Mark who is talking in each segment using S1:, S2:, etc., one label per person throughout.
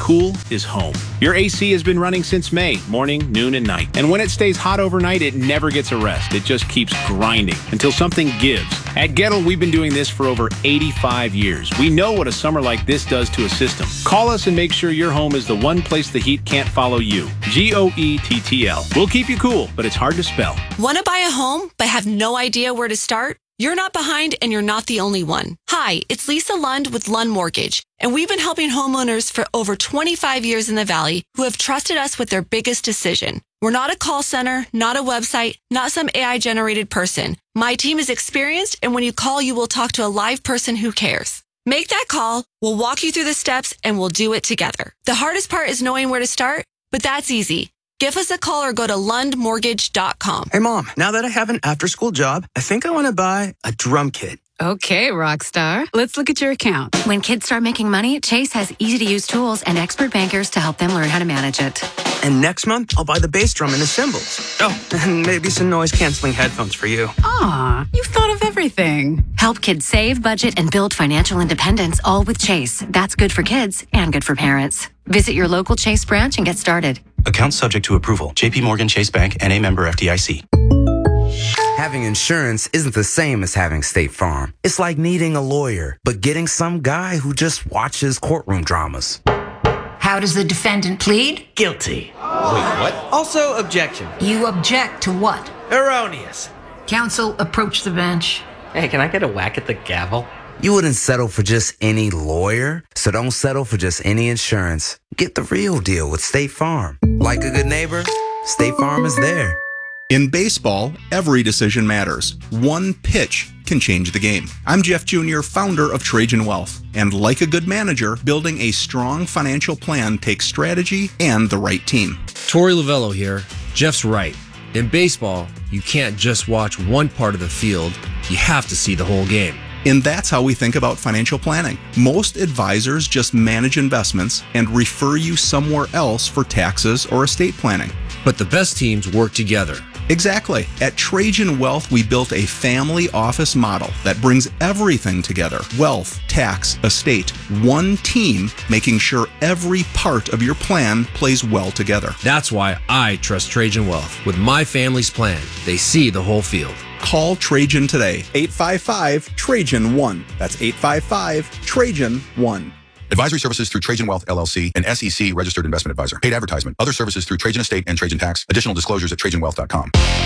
S1: cool is home. Your AC has been running since May, morning, noon, and night. And when it stays hot overnight, it never gets a rest. It just keeps grinding until something gives. At Gettle, we've been doing this for over 85 years. We know what a summer like this does to a system. Call us and make sure your home is the one place the heat can't follow you. GOETTL. We'll keep you cool, but it's hard to spell.
S2: Want to buy a home but have no idea where to start? You're not behind, and you're not the only one. Hi, it's Lisa Lund with Lund Mortgage, and we've been helping homeowners for over 25 years in the Valley who have trusted us with their biggest decision. We're not a call center, not a website, not some AI-generated person. My team is experienced, and when you call, you will talk to a live person who cares. Make that call, we'll walk you through the steps, and we'll do it together. The hardest part is knowing where to start, but that's easy. Give us a call or go to lundmortgage.com.
S3: Hey, Mom, now that I have an after-school job, I think I want to buy a drum kit.
S4: Okay, Rockstar. Let's look at your account.
S5: When kids start making money, Chase has easy-to-use tools and expert bankers to help them learn how to manage it.
S3: And next month, I'll buy the bass drum and the cymbals. Oh, and maybe some noise-canceling headphones for you.
S4: Aw, you've thought of everything.
S5: Help kids save, budget, and build financial independence, all with Chase. That's good for kids and good for parents. Visit your local Chase branch and get started.
S6: Account subject to approval. JP Morgan Chase Bank, N.A. member FDIC.
S7: Having insurance isn't the same as having State Farm. It's like needing a lawyer, but getting some guy who just watches courtroom dramas.
S8: How does the defendant plead?
S9: Guilty.
S10: Wait, what?
S9: Also, objection.
S8: You object to what?
S9: Erroneous.
S8: Counsel, approach the bench.
S9: Hey, can I get a whack at the gavel?
S7: You wouldn't settle for just any lawyer, so don't settle for just any insurance. Get the real deal with State Farm. Like a good neighbor, State Farm is there.
S11: In baseball, every decision matters. One pitch can change the game. I'm Jeff Jr., founder of Trajan Wealth. And like a good manager, building a strong financial plan takes strategy and the right team.
S12: Torey Lovello here. Jeff's right. In baseball, you can't just watch one part of the field. You have to see the whole game.
S11: And that's how we think about financial planning. Most advisors just manage investments and refer you somewhere else for taxes or estate planning.
S12: But the best teams work together.
S11: Exactly. At Trajan Wealth, we built a family office model that brings everything together. Wealth, tax, estate, one team, making sure every part of your plan plays well together.
S12: That's why I trust Trajan Wealth. With my family's plan, they see the whole field.
S11: Call Trajan today, 855-TRAJAN-1. That's 855-TRAJAN-1.
S13: Advisory services through Trajan Wealth, LLC, an SEC registered investment advisor. Paid advertisement. Other services through Trajan Estate and Trajan Tax. Additional disclosures at TrajanWealth.com.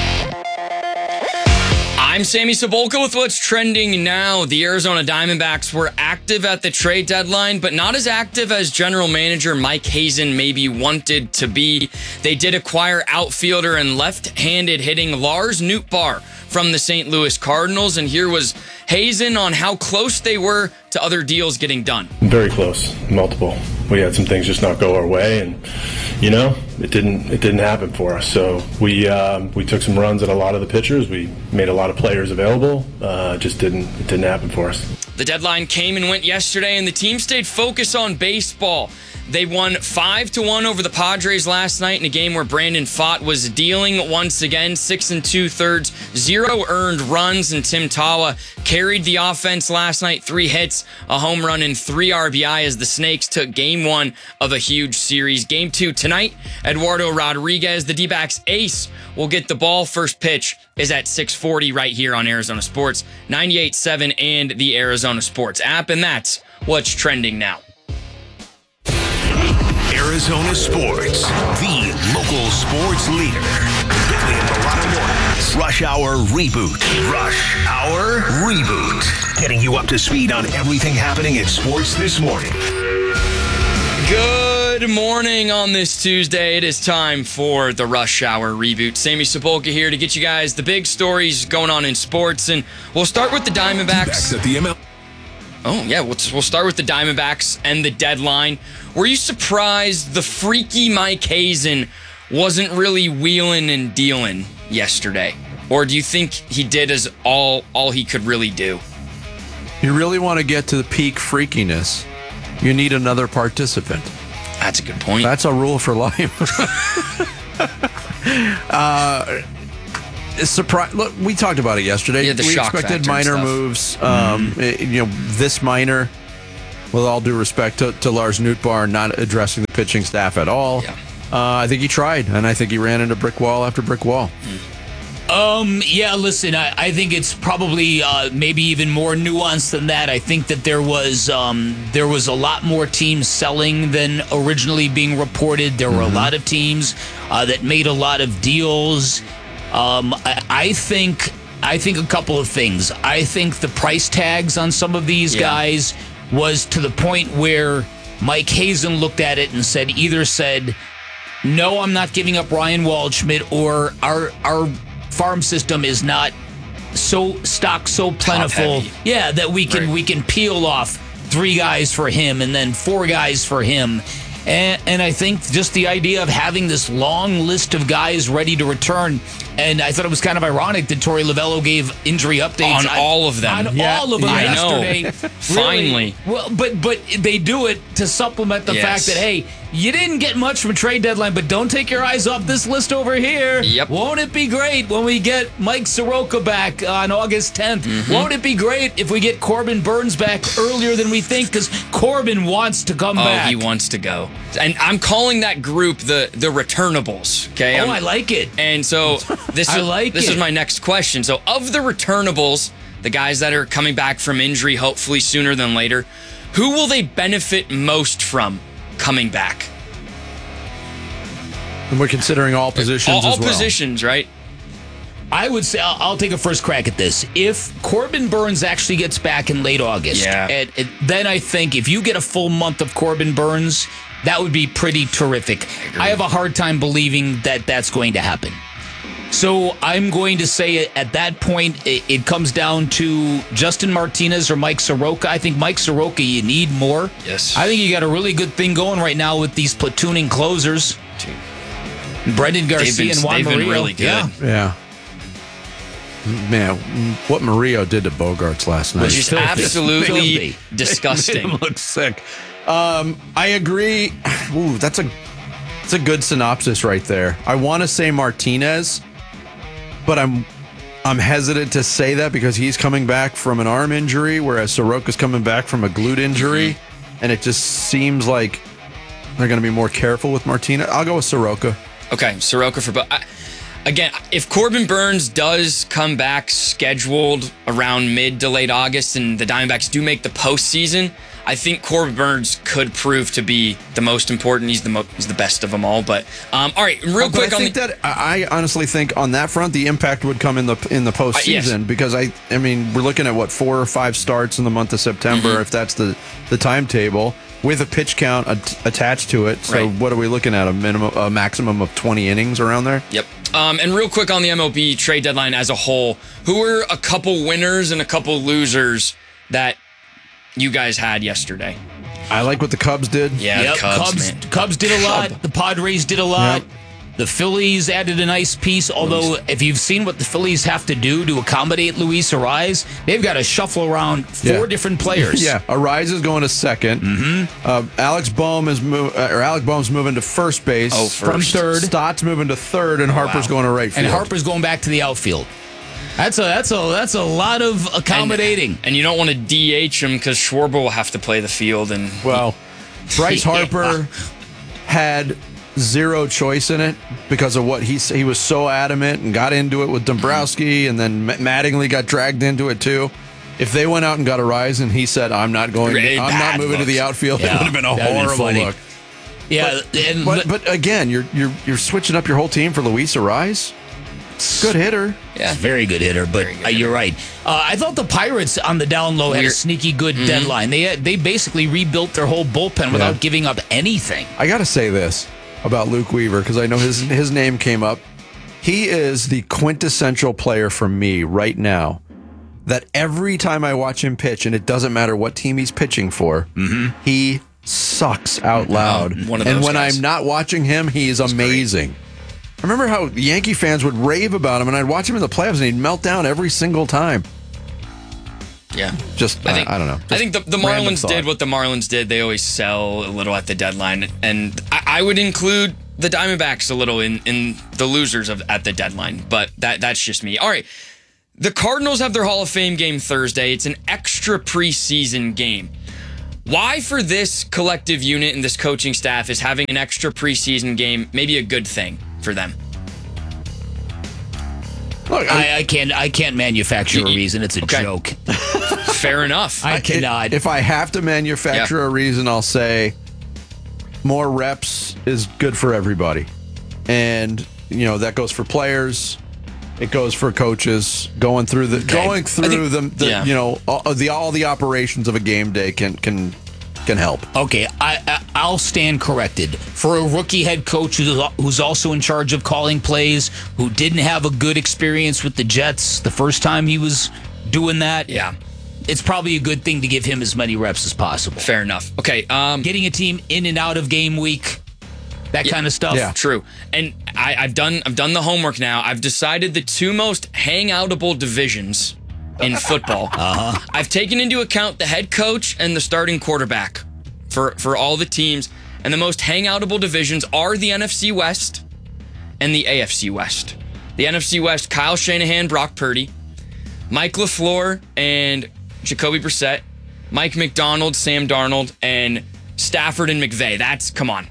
S14: I'm Sammy Cebulka with what's trending now. The Arizona Diamondbacks were active at the trade deadline, but not as active as general manager Mike Hazen maybe wanted to be. They did acquire outfielder and left-handed hitting Lars Nootbaar from the St. Louis Cardinals, and here was Hazen on how close they were to other deals getting done.
S15: Very close, multiple. We had some things just not go our way, and it didn't happen for us. So we took some runs at a lot of the pitchers. We made a lot of players available. It didn't happen for us.
S14: The deadline came and went yesterday, and the team stayed focused on baseball. They won 5-1 over the Padres last night in a game where Brandon Pfaadt was dealing once again, 6 2/3, 0 earned runs, and Tim Tawa carried the offense last night, 3 hits, a home run, and 3 RBI as the Snakes took game 1 of a huge series. Game 2 tonight, Eduardo Rodriguez, the D-backs ace, will get the ball. First pitch is at 6:40 right here on Arizona Sports, 98.7 and the Arizona Sports app, and that's what's trending now.
S16: Arizona Sports, the local sports leader. Bentley and Barato Mornings. Rush Hour Reboot. Rush Hour Reboot. Getting you up to speed on everything happening in sports this morning.
S14: Good morning on this Tuesday. It is time for the Rush Hour Reboot. Sammy Cebulka here to get you guys the big stories going on in sports. And we'll start with the Diamondbacks.
S16: At the ML.
S14: Oh, yeah, we'll start with the Diamondbacks and the deadline. Were you surprised the freaky Mike Hazen wasn't really wheeling and dealing yesterday? Or do you think he did as all he could really do?
S17: You really want to get to the peak freakiness, you need another participant.
S14: That's a good point.
S17: That's a rule for life. Surprise! Look, we talked about it yesterday.
S14: Yeah, the
S17: we
S14: shock
S17: expected
S14: factor
S17: minor moves. This minor. with all due respect to Lars Nootbaar not addressing the pitching staff at all.
S14: Yeah.
S17: I think he tried, and I think he ran into brick wall after brick wall.
S10: Yeah, listen, I think it's probably maybe even more nuanced than that. I think that there was a lot more teams selling than originally being reported. There were a lot of teams that made a lot of deals. I think a couple of things. I think the price tags on some of these guys was to the point where Mike Hazen looked at it and said, no, I'm not giving up Ryan Waldschmidt, or our farm system is not so plentiful, that we can peel off 3 guys for him and then 4 guys for him. And I think just the idea of having this long list of guys ready to return, and I thought it was kind of ironic that Torey Lovello gave injury updates
S14: on all of them.
S10: All of them yesterday.
S14: I know. Finally.
S10: Well, but they do it to supplement the fact that, hey, you didn't get much from a trade deadline, but don't take your eyes off this list over here.
S14: Yep.
S10: Won't it be great when we get Mike Soroka back on August 10th? Won't it be great if we get Corbin Burns back earlier than we think? Because Corbin wants to come back.
S14: Oh, he wants to go. And I'm calling that group the returnables. Okay.
S10: I like it.
S14: And so this is my next question. So of the returnables, the guys that are coming back from injury, hopefully sooner than later, who will they benefit most from coming back?
S17: And we're considering all positions
S14: all
S17: as well.
S14: Positions, right?
S10: I would say I'll take a first crack at this. If Corbin Burns actually gets back in late August, then I think if you get a full month of Corbin Burns, that would be pretty terrific. I have a hard time believing that that's going to happen. So I'm going to say at that point, it comes down to Justin Martinez or Mike Soroka. I think Mike Soroka, you need more.
S14: Yes.
S10: I think you got a really good thing going right now with these platooning closers. Brendan Garcia and Juan Murillo.
S14: They've been really good.
S17: Yeah. Man, what Murillo did to Bogarts last night.
S14: Which is absolutely disgusting.
S17: Made him look sick. I agree. Ooh, that's a good synopsis right there. I want to say Martinez, but I'm hesitant to say that because he's coming back from an arm injury, whereas Soroka's coming back from a glute injury, and it just seems like they're going to be more careful with Martinez. I'll go with Soroka.
S14: Okay, Soroka for both. Again, if Corbin Burns does come back scheduled around mid to late August and the Diamondbacks do make the postseason, I think Corbin Burns could prove to be the most important. He's the best of them all. But all right, real quick
S17: I honestly think on that front the impact would come in the postseason because I mean we're looking at what 4 or 5 starts in the month of September if that's the timetable with a pitch count attached to it. So what are we looking at? A maximum of 20 innings around there.
S14: Yep. And real quick on the MLB trade deadline as a whole, who were a couple winners and a couple losers that you guys had yesterday?
S17: I like what the Cubs did.
S14: Yeah, the
S10: Cubs did a lot. The Padres did a lot. Yep. The Phillies added a nice piece, although if you've seen what the Phillies have to do to accommodate Luis Arraez, they've got to shuffle around 4 different players.
S17: Yeah, Arraez is going to second. Alec Boehm's moving to first base
S10: from third.
S17: Stott's moving to third, and Harper's going to right field.
S10: And Harper's going back to the outfield. That's a lot of accommodating.
S14: And you don't want to DH him because Schwarber will have to play the field. And
S17: Bryce Harper had zero choice in it because of what he was so adamant and got into it with Dombrowski, and then Mattingly got dragged into it too. If they went out and got Arraez and he said, "I'm not moving to the outfield," it would have been a horrible look.
S10: Yeah,
S17: but again, you're switching up your whole team for Luis Arraez. Good hitter.
S10: Yeah, very good hitter, but you're right. I thought the Pirates on the down low had a sneaky good deadline. They basically rebuilt their whole bullpen without giving up anything.
S17: I got to say this about Luke Weaver because I know his name came up. He is the quintessential player for me right now that every time I watch him pitch, and it doesn't matter what team he's pitching for, he sucks out loud. And when guys. I'm not watching him, he is amazing. Great. I remember how Yankee fans would rave about him, and I'd watch him in the playoffs, and he'd melt down every single time.
S14: Yeah.
S17: I don't know.
S14: I think the Marlins did what the Marlins did. They always sell a little at the deadline, and I would include the Diamondbacks a little in the losers at the deadline, but that's just me. All right. The Cardinals have their Hall of Fame game Thursday. It's an extra preseason game. Why for this collective unit and this coaching staff is having an extra preseason game maybe a good thing for them?
S10: Look, I can't manufacture a reason. It's a joke.
S14: Fair enough.
S10: I cannot.
S17: If I have to manufacture a reason, I'll say more reps is good for everybody. And, that goes for players. It goes for coaches. All the operations of a game day can help.
S10: Okay, I'll stand corrected. For a rookie head coach who's also in charge of calling plays, who didn't have a good experience with the Jets the first time he was doing that, it's probably a good thing to give him as many reps as possible.
S14: Fair enough. Okay,
S10: getting a team in and out of game week, that kind of stuff.
S14: Yeah, true. And I've done the homework now. I've decided the two most hangoutable divisions in football. I've taken into account the head coach and the starting quarterback for all the teams. And the most hangoutable divisions are the NFC West and the AFC West. The NFC West, Kyle Shanahan, Brock Purdy, Mike LaFleur, and Jacoby Brissett, Mike McDonald, Sam Darnold, and Stafford and McVay. That's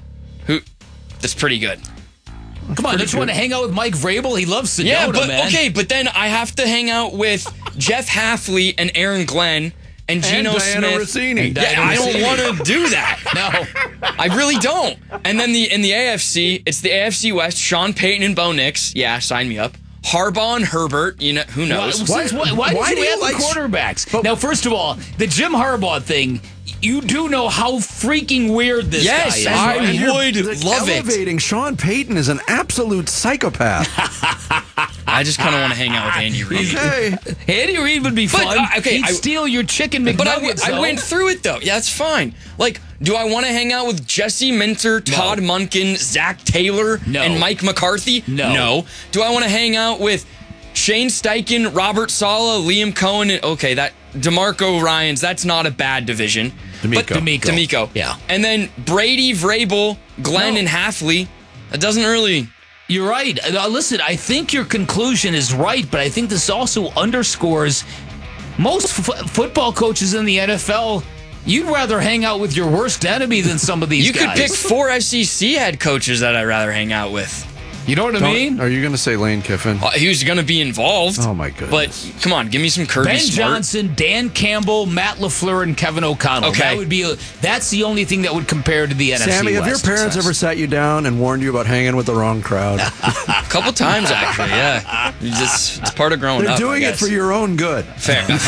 S14: pretty good.
S10: Come on, don't you want to hang out with Mike Vrabel? He loves Sedona, man.
S14: Okay, but then I have to hang out with Jeff Hafley and Aaron Glenn and Geno
S17: Diana
S14: Smith.
S17: Rossini.
S14: I don't want to do that.
S10: No.
S14: I really don't. And then in the AFC, it's the AFC West, Sean Payton and Bo Nix. Yeah, sign me up. Harbaugh and Herbert, who knows?
S10: Why did you add the quarterbacks? Now, first of all, the Jim Harbaugh thing, you do know how freaking weird this guy is.
S14: Yes, I would love it.
S17: Elevating Sean Payton is an absolute psychopath.
S14: I just kind of want to hang out with Andy Reid.
S17: Okay.
S10: Andy Reid would be fun. He'd steal your chicken McNuggets.
S14: But I went through it, though. Yeah, that's fine. Like, do I want to hang out with Jesse Minter, Todd Monken, Zach Taylor, and Mike McCarthy? No. Do I want to hang out with Shane Steichen, Robert Saleh, Liam Cohen, and that DeMarco Ryans? That's not a bad division. D'Amico.
S10: Yeah.
S14: And then Brady, Vrabel, Glenn, and Hafley. That doesn't really...
S10: You're right. Listen, I think your conclusion is right, but I think this also underscores most football coaches in the NFL. You'd rather hang out with your worst enemy than some of these guys.
S14: You could pick 4 SEC head coaches that I'd rather hang out with.
S10: You know what I mean?
S17: Are you going to say Lane Kiffin?
S14: He was going to be involved.
S17: Oh, my goodness.
S14: But come on, give me some Kirby
S10: Ben
S14: Smart.
S10: Johnson, Dan Campbell, Matt LaFleur, and Kevin O'Connell.
S14: Okay.
S10: That's the only thing that would compare to the NFC
S17: Sammy, have your parents ever sat you down and warned you about hanging with the wrong crowd?
S14: A couple times, actually, yeah. It's part of growing up.
S17: They're doing it for your own good.
S14: Fair enough.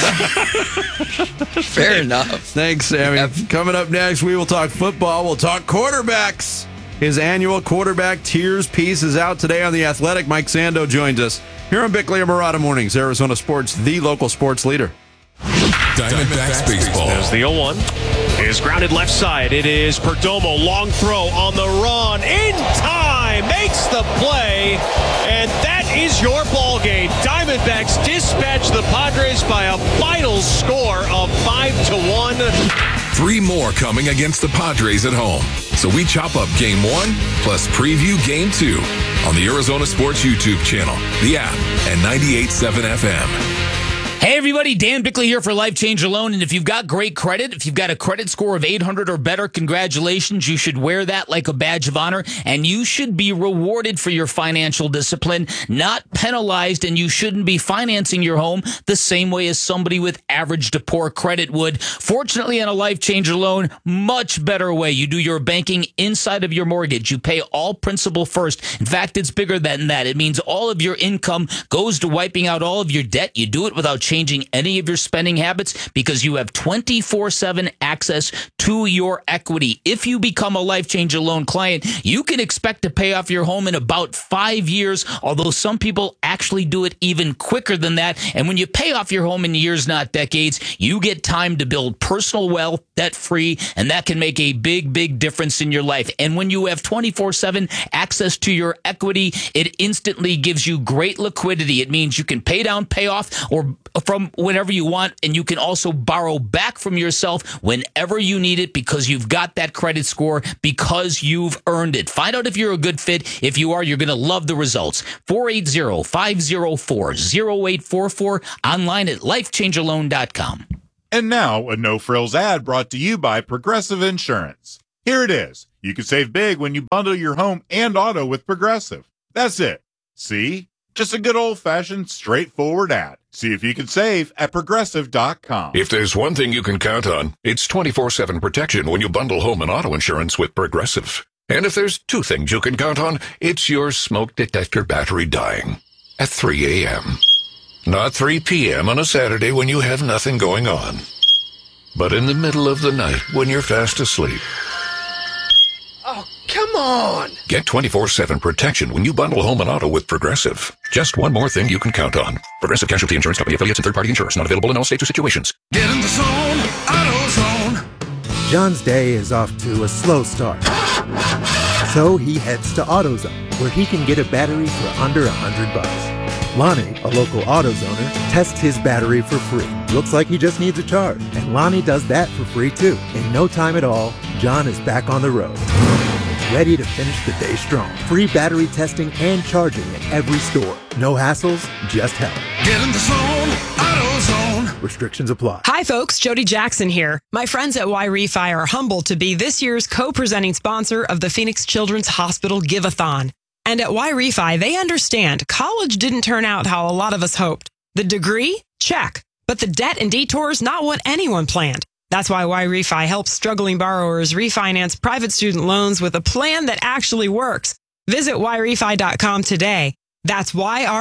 S14: Fair enough.
S17: Thanks, Sammy.
S14: Yep.
S17: Coming up next, we will talk football. We'll talk quarterbacks. His annual quarterback tiers piece is out today on The Athletic. Mike Sando joins us here on Bickley and Murata Mornings, Arizona Sports, the local sports leader.
S16: Diamondbacks baseball.
S18: As the 0-1 is grounded left side. It is Perdomo. Long throw on the run. In time. Makes the play. And that is your ball game. Diamondbacks dispatch the Padres by a vital score of 5-1.
S16: 3 more coming against the Padres at home. So we chop up Game 1 plus preview Game 2 on the Arizona Sports YouTube channel, the app, and 98.7 FM.
S10: Hey everybody, Dan Bickley here for Life Change Alone. And if you've got great credit, if you've got a credit score of 800 or better, congratulations. You should wear that like a badge of honor, and you should be rewarded for your financial discipline, not penalized, and you shouldn't be financing your home the same way as somebody with average to poor credit would. Fortunately, on a Life Change Alone, much better way. You do your banking inside of your mortgage. You pay all principal first. In fact, it's bigger than that. It means all of your income goes to wiping out all of your debt. You do it without changing any of your spending habits because you have 24/7 access to your equity. If you become a Life Change Alone client, you can expect to pay off your home in about 5 years, although some people actually do it even quicker than that. And when you pay off your home in years, not decades, you get time to build personal wealth debt-free, and that can make a big, big difference in your life. And when you have 24/7 access to your equity, it instantly gives you great liquidity. It means you can pay down, pay off, or from whenever you want, and you can also borrow back from yourself whenever you need it because you've got that credit score, because you've earned it. Find out if you're a good fit. If you are, you're going to love the results. 480-504-0844, online at lifechangealone.com.
S19: And now, a no-frills ad brought to you by Progressive Insurance. Here it is. You can save big when you bundle your home and auto with Progressive. That's it. See? Just a good old-fashioned, straightforward ad. See if you can save at Progressive.com.
S20: If there's one thing you can count on, it's 24/7 protection when you bundle home and auto insurance with Progressive. And if there's two things you can count on, it's your smoke detector battery dying at 3 a.m. Not 3 p.m. on a Saturday when you have nothing going on, but in the middle of the night when you're fast asleep.
S18: Oh, come on!
S20: Get 24/7 protection when you bundle home and auto with Progressive. Just one more thing you can count on. Progressive Casualty Insurance Company affiliates and third-party insurers. Not available in all states or situations.
S21: Get in the zone, AutoZone. John's day is off to a slow start. So he heads to AutoZone, where he can get a battery for under $100. Lonnie, a local AutoZoner, tests his battery for free. Looks like he just needs a charge. And Lonnie does that for free too. In no time at all, John is back on the road, ready to finish the day strong. Free battery testing and charging at every store. No hassles, just help. Get in the zone, AutoZone. Restrictions apply.
S22: Hi folks, Jody Jackson here. My friends at Y-Refi are humbled to be this year's co-presenting sponsor of the Phoenix Children's Hospital Give-a-thon. And at Y-Refi, they understand college didn't turn out how a lot of us hoped. The degree? Check. But the debt and detours, not what anyone planned. That's why Y-Refi helps struggling borrowers refinance private student loans with a plan that actually works. Visit YRefi.com today. That's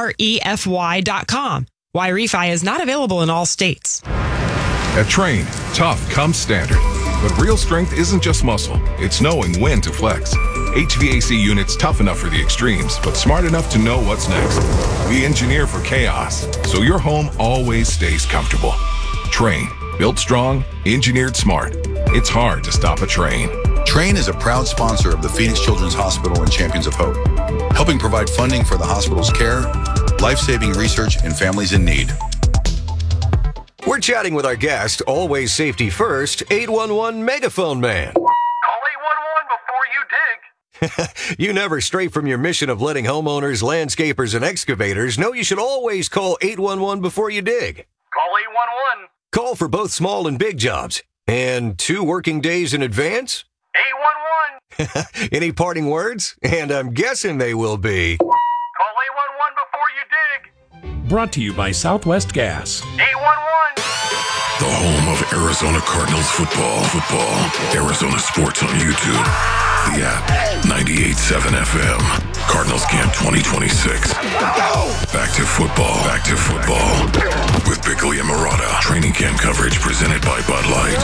S22: YREFY.com. Y-Refi is not available in all states.
S23: At Train, tough comes standard. But real strength isn't just muscle, it's knowing when to flex. HVAC units tough enough for the extremes, but smart enough to know what's next. We engineer for chaos, so your home always stays comfortable. Train, built strong, engineered smart. It's hard to stop a train.
S13: Train is a proud sponsor of the Phoenix Children's Hospital and Champions of Hope, helping provide funding for the hospital's care, life-saving research, and families in need.
S24: We're chatting with our guest, always safety first, 811 Megaphone Man.
S18: Call 811 before you dig.
S24: You never stray from your mission of letting homeowners, landscapers, and excavators know you should always call 811 before you dig.
S18: Call 811.
S24: Call for both small and big jobs. And 2 working days in advance?
S18: 811.
S24: Any parting words? And I'm guessing they will be...
S18: Call 811 before you dig.
S25: Brought to you by Southwest Gas.
S18: 811.
S20: The home of Arizona Cardinals football. Arizona Sports on YouTube. The app, 98.7 FM. Cardinals Camp 2026. Back to football. With Bickley and Murata. Training camp coverage presented by Bud Light.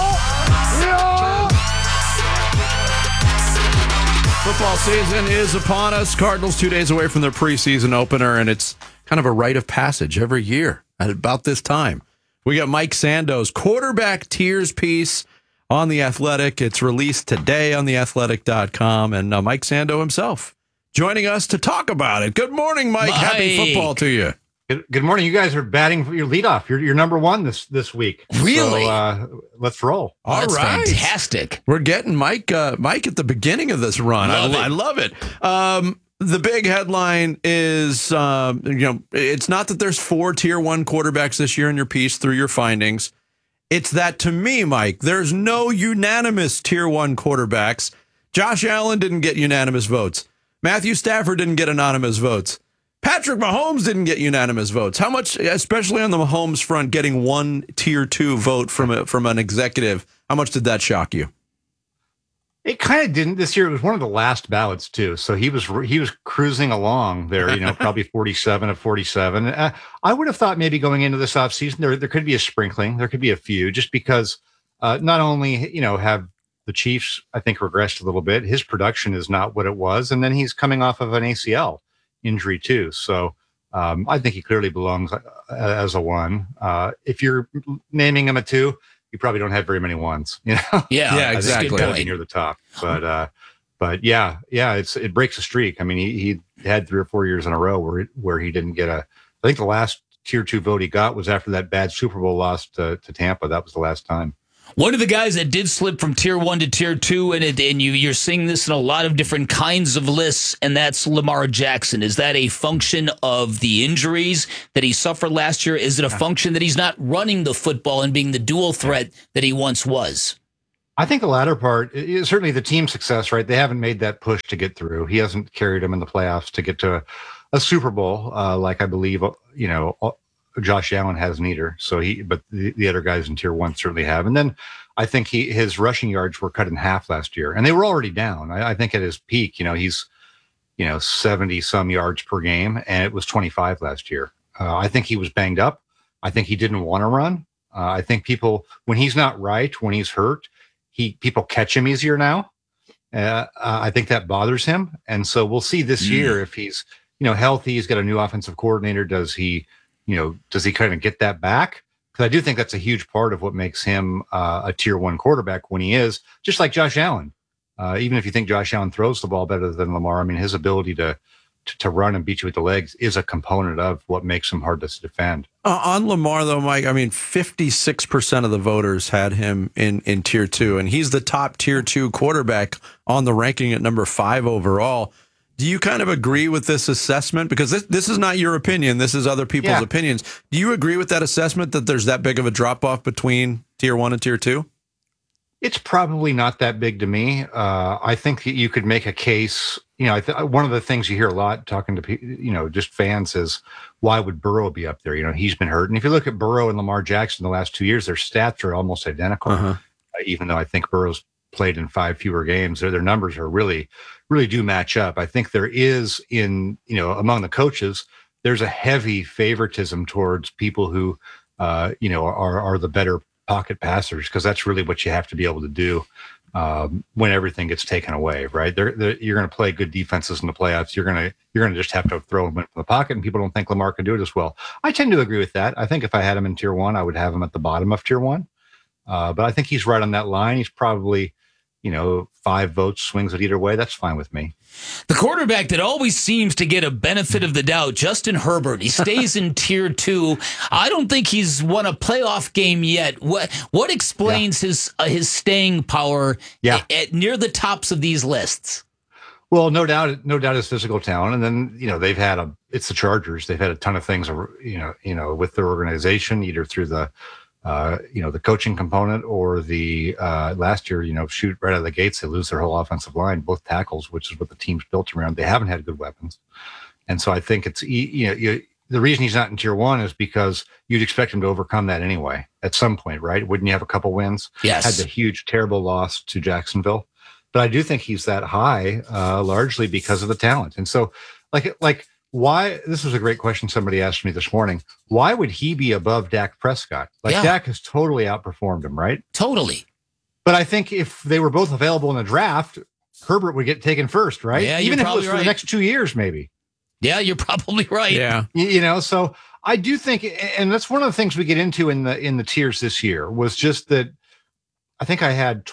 S17: Football season is upon us. Cardinals 2 days away from their preseason opener, and it's kind of a rite of passage every year at about this time. We got Mike Sando's quarterback tiers piece on The Athletic. It's released today on theathletic.com, and Mike Sando himself joining us to talk about it. Good morning, Mike. Happy football to you.
S26: Good morning. You guys are batting for your leadoff. You're number one this week.
S17: Really?
S26: So, let's roll.
S17: All right.
S10: Fantastic.
S17: We're getting Mike at the beginning of this run. I love it. The big headline is, it's not that there's 4 tier 1 quarterbacks this year in your piece through your findings. It's that, to me, Mike, there's no unanimous tier 1 quarterbacks. Josh Allen didn't get unanimous votes. Matthew Stafford didn't get anonymous votes. Patrick Mahomes didn't get unanimous votes. How much, especially on the Mahomes front, getting 1 tier 2 vote from an executive, how much did that shock you?
S26: It kind of didn't this year. It was one of the last ballots too, so he was cruising along there. Probably 47 of 47. I would have thought maybe going into this offseason there could be a sprinkling, there could be a few, just because not only have the Chiefs, I think, regressed a little bit. His production is not what it was, and then he's coming off of an ACL injury too. So I think he clearly belongs as a 1. If you're naming him a 2. You probably don't have very many 1s,
S17: Yeah, exactly.
S26: Near the top, but yeah, it breaks a streak. I mean, he had 3 or 4 years in a row where he didn't get I think the last tier 2 vote he got was after that bad Super Bowl loss to Tampa. That was the last time.
S10: One of the guys that did slip from tier 1 to tier 2, and you're seeing this in a lot of different kinds of lists, and that's Lamar Jackson. Is that a function of the injuries that he suffered last year? Is it a function that he's not running the football and being the dual threat that he once was?
S26: I think the latter part is certainly the team success, right? They haven't made that push to get through. He hasn't carried them in the playoffs to get to a Super Bowl, like I believe, Josh Allen hasn't either. But the other guys in tier 1 certainly have. And then I think his rushing yards were cut in half last year, and they were already down. I think at his peak, he's 70 some yards per game, and it was 25 last year. I think he was banged up. I think he didn't want to run. I think people, when he's not right, when he's hurt, people catch him easier now. I think that bothers him, and so we'll see this year if he's healthy. He's got a new offensive coordinator. Does he kind of get that back? Because I do think that's a huge part of what makes him a tier 1 quarterback when he is, just like Josh Allen. Even if you think Josh Allen throws the ball better than Lamar, I mean, his ability to run and beat you with the legs is a component of what makes him hard to defend.
S17: On Lamar, though, Mike, I mean, 56% of the voters had him in tier 2, and he's the top tier 2 quarterback on the ranking at number 5 overall. Do you kind of agree with this assessment? Because this is not your opinion. This is other people's opinions. Do you agree with that assessment that there's that big of a drop-off between tier 1 and tier 2?
S26: It's probably not that big to me. I think that you could make a case. One of the things you hear a lot talking to just fans is, why would Burrow be up there? He's been hurt. And if you look at Burrow and Lamar Jackson the last 2 years, their stats are almost identical. Even though I think Burrow's played in 5 fewer games, their numbers are really do match up. I think there is among the coaches, there's a heavy favoritism towards people who, are the better pocket passers, because that's really what you have to be able to do when everything gets taken away, right? You're going to play good defenses in the playoffs. You're going to just have to throw them in the pocket, and people don't think Lamar can do it as well. I tend to agree with that. I think if I had him in tier 1, I would have him at the bottom of tier 1. But I think he's right on that line. He's probably 5 votes swings it either way. That's fine with me.
S10: The quarterback that always seems to get a benefit of the doubt, Justin Herbert. He stays in tier 2. I don't think he's won a playoff game yet. What explains his staying power at near the tops of these lists?
S26: Well, no doubt his physical talent. And then, it's the Chargers. They've had a ton of things, with their organization, either through the coaching component or the last year, shoot right out of the gates, they lose their whole offensive line, both tackles, which is what the team's built around. They haven't had good weapons. And so I think it's, the reason he's not in tier 1 is because you'd expect him to overcome that anyway at some point, right? Wouldn't you have a couple wins?
S10: Yes.
S26: Had the huge, terrible loss to Jacksonville. But I do think he's that high, largely because of the talent. And so like, why? This was a great question somebody asked me this morning. Why would he be above Dak Prescott? Dak has totally outperformed him, right?
S10: Totally.
S26: But I think if they were both available in the draft, Herbert would get taken first, right?
S10: Yeah,
S26: even if it was for the next 2 years, maybe.
S10: Yeah, you're probably right.
S26: Yeah. So I do think, and that's one of the things we get into in the tiers this year, was just that I think I had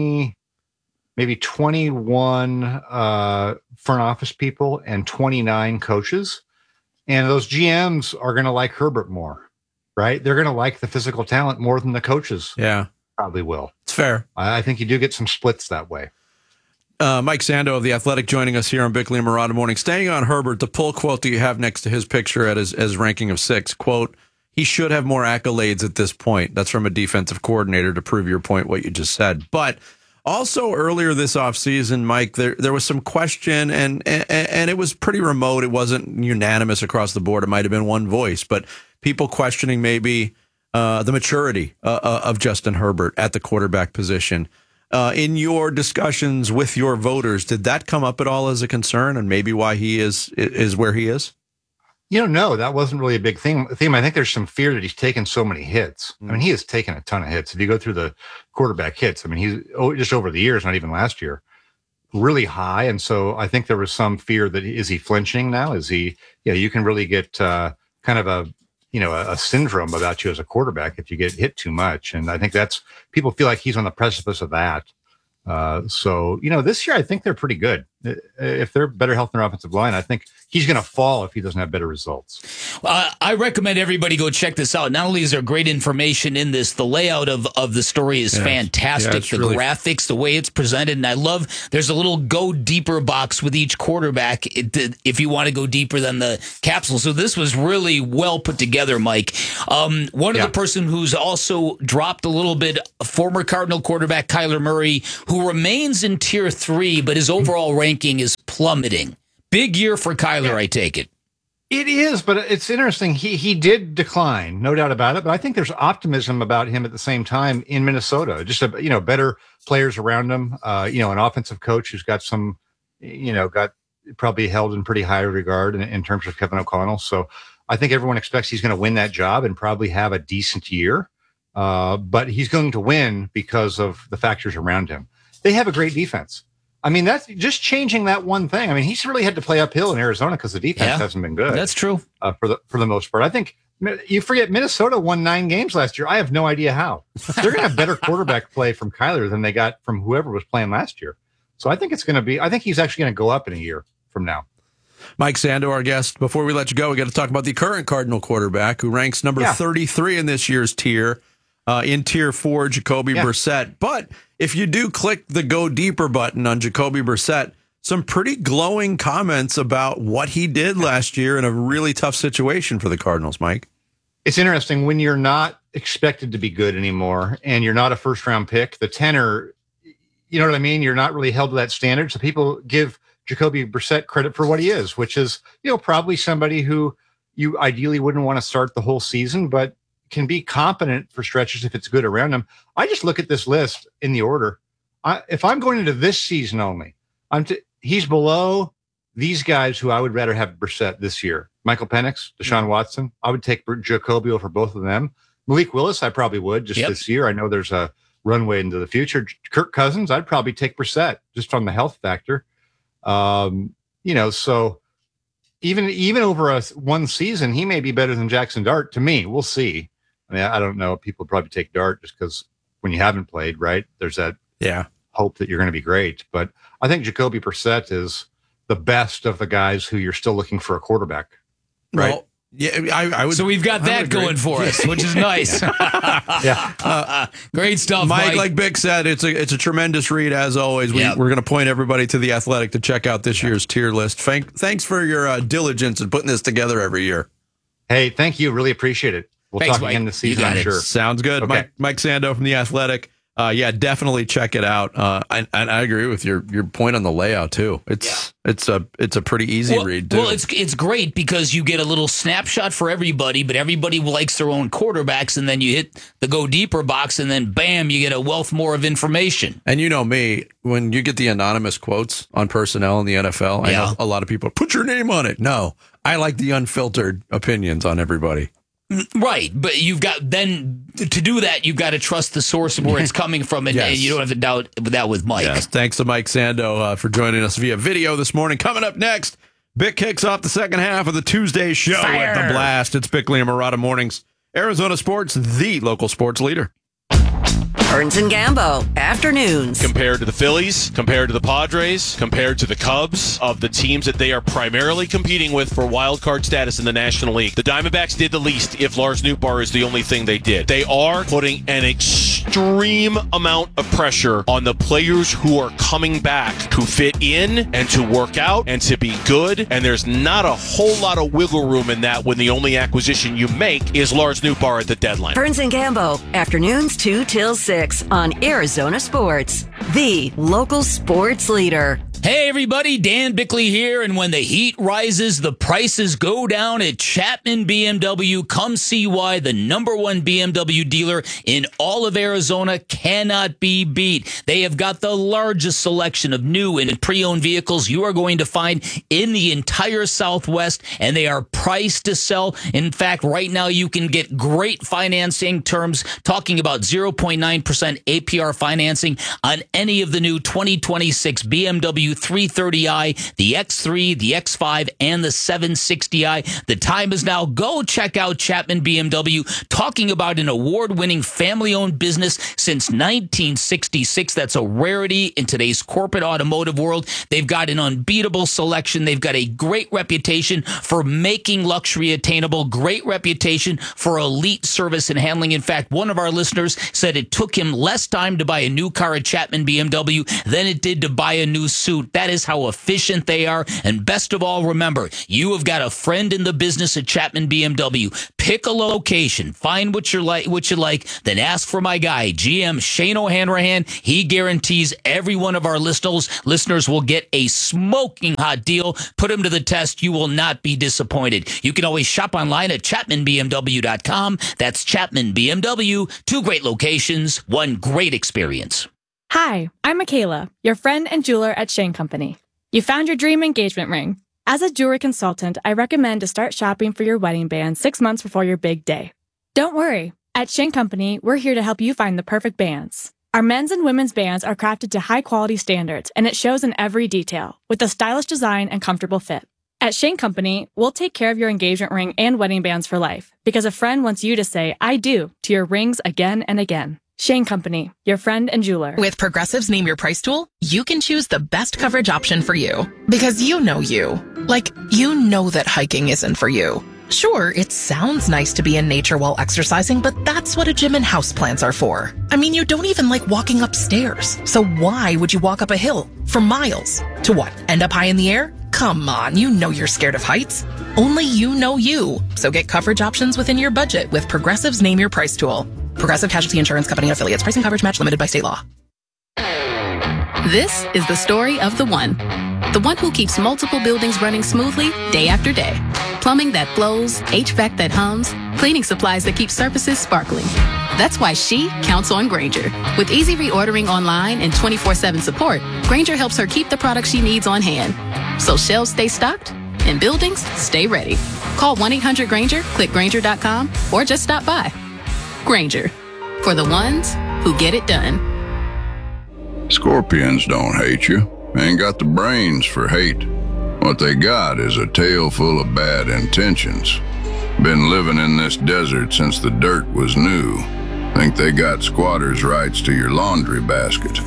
S26: 21 front office people and 29 coaches. And those GMs are going to like Herbert more, right? They're going to like the physical talent more than the coaches.
S17: Yeah.
S26: Probably will.
S17: It's fair.
S26: I think you do get some splits that way.
S17: Mike Sando of The Athletic joining us here on Bickley and Marotta Morning. Staying on Herbert, the pull quote that you have next to his picture at his ranking of 6, quote, "He should have more accolades at this point." That's from a defensive coordinator to prove your point, what you just said. But also earlier this offseason, Mike, there was some question, and it was pretty remote. It wasn't unanimous across the board. It might have been one voice, but people questioning maybe the maturity of Justin Herbert at the quarterback position. In your discussions with your voters, did that come up at all as a concern, and maybe why he is where he is?
S26: No, that wasn't really a big theme. I think there's some fear that he's taken so many hits. I mean, he has taken a ton of hits. If you go through the quarterback hits, I mean, he's just over the years, not even last year, really high. And so I think there was some fear that, is he flinching now? Is he, you can really get kind of a syndrome about you as a quarterback if you get hit too much. And I think people feel like he's on the precipice of that. So, this year, I think they're pretty good. If they're better health in their offensive line, I think he's going to fall if he doesn't have better results.
S10: I recommend everybody go check this out. Not only is there great information in this, the layout of the story is fantastic. The really graphics, the way it's presented, and I love there's a little go deeper box with each quarterback if you want to go deeper than the capsule. So this was really well put together, Mike. One of the person who's also dropped a little bit, former Cardinal quarterback Kyler Murray, who remains in Tier 3, but his overall ranking is plummeting. Big year for Kyler, I take it.
S26: It is, but it's interesting. He did decline, no doubt about it. But I think there's optimism about him at the same time in Minnesota. Just better players around him. An offensive coach who's got some, got probably held in pretty high regard in terms of Kevin O'Connell. So I think everyone expects he's going to win that job and probably have a decent year. But he's going to win because of the factors around him. They have a great defense. I mean, that's just changing that one thing. I mean, he's really had to play uphill in Arizona because the defense hasn't been good.
S10: That's true.
S26: For the most part. I think you forget Minnesota won 9 games last year. I have no idea how. They're going to have better quarterback play from Kyler than they got from whoever was playing last year. So I think he's actually going to go up in a year from now.
S17: Mike Sando, our guest. Before we let you go, we got to talk about the current Cardinal quarterback who ranks number 33 in this year's tier. In Tier 4, Jacoby Brissett. But if you do click the Go Deeper button on Jacoby Brissett, some pretty glowing comments about what he did last year in a really tough situation for the Cardinals, Mike.
S26: It's interesting when you're not expected to be good anymore and you're not a first-round pick, the tenor, you know what I mean? You're not really held to that standard. So people give Jacoby Brissett credit for what he is, which is, probably somebody who you ideally wouldn't want to start the whole season, but can be competent for stretches if it's good around him. I just look at this list in the order. If I'm going into this season only, he's below these guys who I would rather have Brissett this year. Michael Penix, Deshaun Watson. I would take Jacoby over both of them. Malik Willis, I probably would just this year. I know there's a runway into the future. Kirk Cousins, I'd probably take Brissett just from the health factor. So even over one season, he may be better than Jackson Dart to me. We'll see. I mean, I don't know. People probably take Dart just because when you haven't played, right? There's that hope that you're going to be great. But I think Jacoby Brissett is the best of the guys who you're still looking for a quarterback, right?
S17: Well, I would.
S10: So we've got that going for us, which is nice. Great stuff, Mike.
S17: Like Bick said, it's a tremendous read as always. We're going to point everybody to The Athletic to check out this year's tier list. Thanks for your diligence in putting this together every year.
S26: Hey, thank you. Really appreciate it. We'll talk again this season, I'm sure.
S17: Sounds good. Okay. Mike Sando from The Athletic. Definitely check it out. And I agree with your point on the layout too. It's a pretty easy read too.
S10: Well, it's great because you get a little snapshot for everybody, but everybody likes their own quarterbacks, and then you hit the Go Deeper box, and then bam, you get a wealth more of information.
S17: And you know me, when you get the anonymous quotes on personnel in the NFL, I know a lot of people put your name on it. No, I like the unfiltered opinions on everybody.
S10: Right, but you've got then to do that, you've got to trust the source of where it's coming from, and you don't have to doubt that with Mike.
S17: Yes. Thanks to Mike Sando for joining us via video this morning. Coming up next, Bick kicks off the second half of the Tuesday show at The Blast. It's Bickley and Marotta Mornings. Arizona Sports, the local sports leader.
S1: Burns and Gambo, afternoons.
S18: Compared to the Phillies, compared to the Padres, compared to the Cubs, of the teams that they are primarily competing with for wild card status in the National League, the Diamondbacks did the least if Lars Nootbaar is the only thing they did. They are putting an extreme amount of pressure on the players who are coming back to fit in and to work out and to be good, and there's not a whole lot of wiggle room in that when the only acquisition you make is Lars Nootbaar at the deadline.
S1: Burns and Gambo, afternoons 2 till 6 on Arizona Sports, the local sports leader.
S10: Hey everybody, Dan Bickley here, and when the heat rises, the prices go down at Chapman BMW. Come see why the #1 BMW dealer in all of Arizona cannot be beat. They have got the largest selection of new and pre-owned vehicles you are going to find in the entire Southwest, and they are priced to sell. In fact, right now you can get great financing terms, talking about 0.9% APR financing on any of the new 2026 BMW 330i, the X3, the X5, and the 760i. The time is now. Go check out Chapman BMW, talking about an award-winning family-owned business since 1966. That's a rarity in today's corporate automotive world. They've got an unbeatable selection. They've got a great reputation for making luxury attainable, great reputation for elite service and handling. In fact, one of our listeners said it took him less time to buy a new car at Chapman BMW than it did to buy a new suit. That is how efficient they are. And best of all, remember, you have got a friend in the business at Chapman BMW. Pick a location, find what you like, then ask for my guy, GM Shane O'Hanrahan. He guarantees every one of our listeners will get a smoking hot deal. Put him to the test. You will not be disappointed. You can always shop online at ChapmanBMW.com. That's Chapman BMW. 2 great locations, 1 great experience.
S2: Hi, I'm Michaela, your friend and jeweler at Shane Company. You found your dream engagement ring. As a jewelry consultant, I recommend to start shopping for your wedding band 6 months before your big day. Don't worry. At Shane Company, we're here to help you find the perfect bands. Our men's and women's bands are crafted to high-quality standards, and it shows in every detail, with a stylish design and comfortable fit. At Shane Company, we'll take care of your engagement ring and wedding bands for life, because a friend wants you to say, I do, to your rings again and again. Shane Company, your friend and jeweler.
S3: With Progressive's Name Your Price tool, you can choose the best coverage option for you. Because you know you. Like, you know that hiking isn't for you. Sure, it sounds nice to be in nature while exercising, but that's what a gym and houseplants are for. I mean, you don't even like walking upstairs. So why would you walk up a hill for miles? To what, end up high in the air? Come on, you know you're scared of heights. Only you know you. So get coverage options within your budget with Progressive's Name Your Price tool. Progressive Casualty Insurance Company and affiliates. Pricing coverage match limited by state law.
S4: This is the story of the one who keeps multiple buildings running smoothly day after day. Plumbing that flows, HVAC that hums, cleaning supplies that keep surfaces sparkling. That's why she counts on Grainger. With easy reordering online and 24/7 support, Grainger helps her keep the products she needs on hand. So shelves stay stocked and buildings stay ready. Call 1-800-GRAINGER, click Grainger.com, or just stop by. Grainger, for the ones who get it done.
S5: Scorpions don't hate you. Ain't got the brains for hate. What they got is a tail full of bad intentions. Been living in this desert since the dirt was new. Think they got squatters' rights to your laundry basket.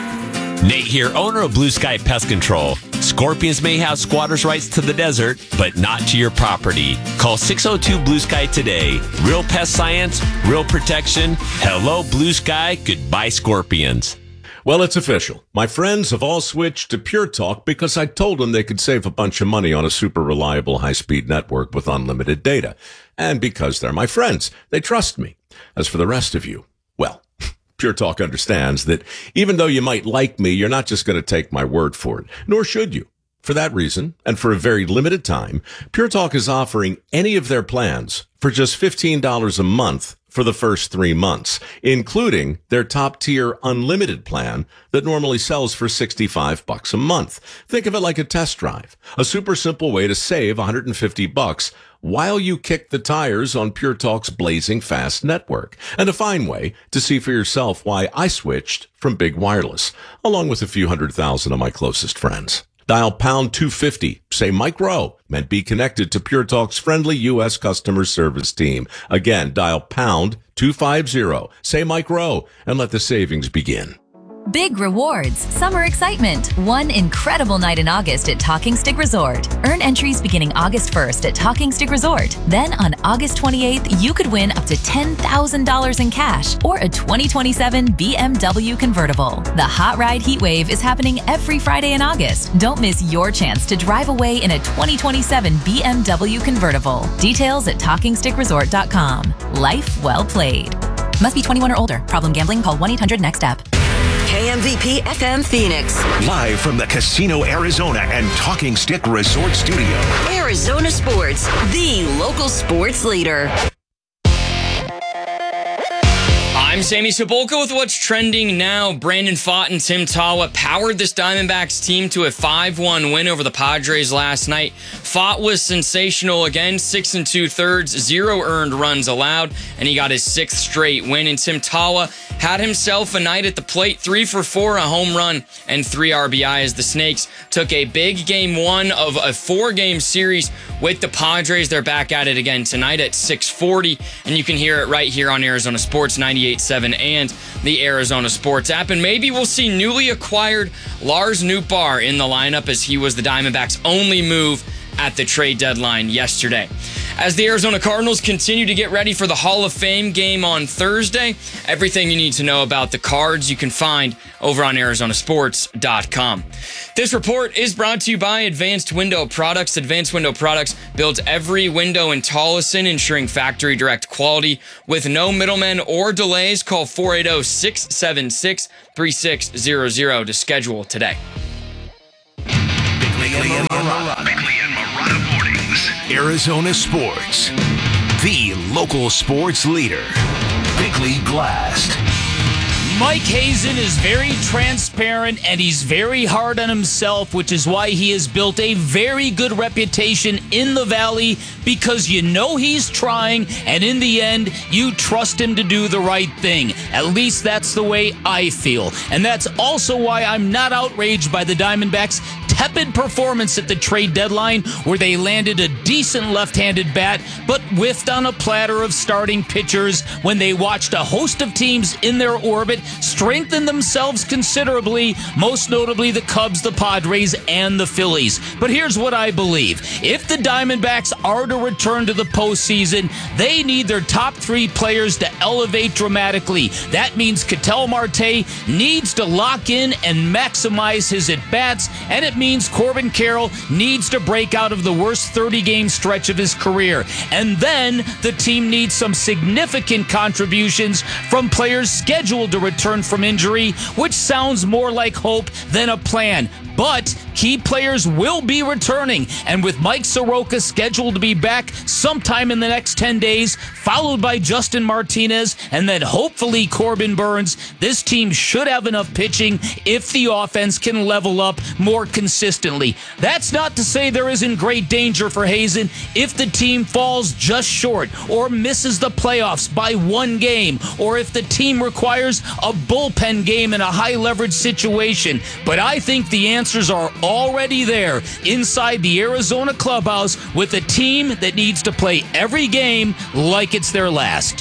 S6: Nate here, owner of Blue Sky Pest Control. Scorpions may have squatters' rights to the desert, but not to your property. Call 602 Blue Sky today. Real pest science, real protection. Hello, Blue Sky. Goodbye, Scorpions.
S8: Well, it's official. My friends have all switched to Pure Talk because I told them they could save a bunch of money on a super reliable high-speed network with unlimited data. And because they're my friends, they trust me. As for the rest of you, well, Pure Talk understands that even though you might like me, you're not just going to take my word for it, nor should you. For that reason, and for a very limited time, Pure Talk is offering any of their plans for just $15 a month for the first 3 months, including their top-tier unlimited plan that normally sells for $65 a month. Think of it like a test drive, a super simple way to save $150 while you kick the tires on Pure Talk's blazing fast network, and a fine way to see for yourself why I switched from big wireless, along with a few 100,000 of my closest friends. Dial pound 250, say Mike Rowe, and be connected to Pure Talk's friendly U.S. customer service team. Again, dial pound 250, say Mike Rowe, and let the savings begin.
S27: Big rewards, summer excitement, one incredible night in August at Talking Stick Resort. Earn entries beginning August 1st at Talking Stick Resort. Then on August 28th, you could win up to $10,000 in cash or a 2027 BMW convertible. The Hot Ride Heat Wave is happening every Friday in August. Don't miss your chance to drive away in a 2027 BMW convertible. Details at TalkingStickResort.com. Life well played. Must be 21 or older. Problem gambling? Call 1-800-NEXT-STEP.
S1: KMVP FM Phoenix.
S16: Live from the Casino Arizona and Talking Stick Resort Studio.
S1: Arizona Sports, the local sports leader.
S7: I'm Sammy Sepulka with what's trending now. Brandon Pfaadt and Tim Tawa powered this Diamondbacks team to a 5-1 win over the Padres last night. Pfaadt was sensational again, 6 2/3, 0 earned runs allowed, and he got his 6th straight win. And Tim Tawa had himself a night at the plate, 3 for 4, a home run, and 3 RBI as the Snakes took a big game 1 of a 4-game series with the Padres. They're back at it again tonight at 6:40, and you can hear it right here on Arizona Sports 98.7 and the Arizona Sports app. And maybe we'll see newly acquired Lars Nootbaar in the lineup, as he was the Diamondbacks' only move at the trade deadline yesterday. As the Arizona Cardinals continue to get ready for the Hall of Fame game on Thursday, everything you need to know about the Cards you can find over on ArizonaSports.com. This report is brought to you by Advanced Window Products. Advanced Window Products builds every window in Tolleson, ensuring factory direct quality with no middlemen or delays. Call 480-676-3600 to schedule today.
S16: Bickley and Marotta Mornings. Arizona Sports, the local sports leader. Bickley Blast.
S10: Mike Hazen is very transparent and he's very hard on himself, which is why he has built a very good reputation in the Valley, because you know he's trying, and in the end, you trust him to do the right thing. At least that's the way I feel. And that's also why I'm not outraged by the Diamondbacks' tepid performance at the trade deadline, where they landed a decent left-handed bat but whiffed on a platter of starting pitchers when they watched a host of teams in their orbit strengthen themselves considerably, most notably the Cubs, the Padres, and the Phillies. But here's what I believe. If the Diamondbacks are to return to the postseason, they need their top 3 players to elevate dramatically. That means Ketel Marte needs to lock in and maximize his at-bats, and it means Corbin Carroll needs to break out of the worst 30-game stretch of his career. And then the team needs some significant contributions from players scheduled to return from injury, which sounds more like hope than a plan. But key players will be returning, and with Mike Soroka scheduled to be back sometime in the next 10 days, followed by Justin Martinez, and then hopefully Corbin Burns, this team should have enough pitching if the offense can level up more consistently. That's not to say there isn't great danger for Hazen if the team falls just short or misses the playoffs by 1 game, or if the team requires a bullpen game in a high-leverage situation. But I think the answers are already there inside the Arizona clubhouse, with a team that needs to play every game like it's their last.